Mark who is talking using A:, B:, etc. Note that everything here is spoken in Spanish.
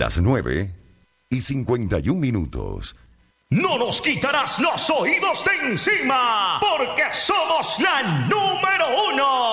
A: Las 9:51.
B: No nos quitarás los oídos de encima, porque somos la número 1.